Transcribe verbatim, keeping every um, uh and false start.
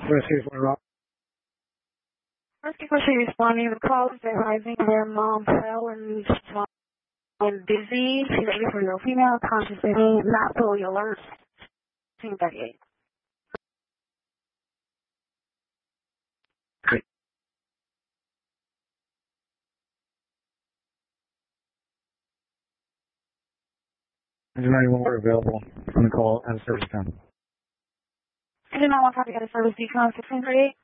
Rescue for Rock. Rescue for she responding to the call is advising their mom fell and she's busy. She's ready for no female, conscious baby, not fully alert. sixteen thirty-eight. Engine ninety-one were available on the call at service time. I do not want to get a service decon sixteen thirty-eight.